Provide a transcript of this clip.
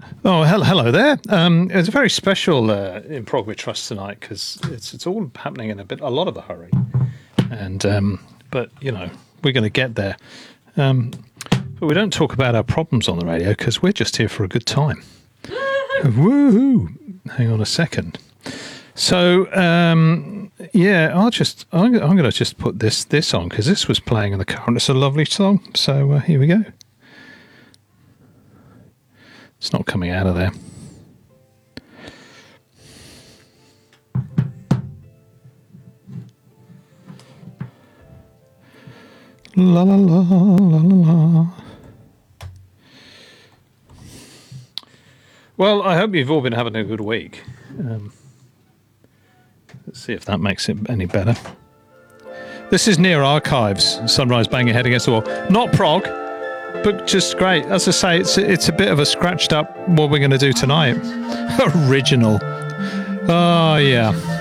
Oh, hello there. It's a very special in Prog We Trust tonight because it's all happening in a lot of a hurry, and but we're going to get there. But we don't talk about our problems on the radio because we're just here for a good time. Woohoo! Hang on a second. So yeah, I'm going to just put this on because this was playing in the car and it's a lovely song. So here we go. It's not coming out of there. La la la la la la. Well, I hope you've all been having a good week. Let's see if that makes it any better. This is Near Archives, Sunrise Banging Head Against the Wall. Not prog, but just great. As I say, it's a bit of a scratched up what we're going to do tonight. Original. Oh, yeah.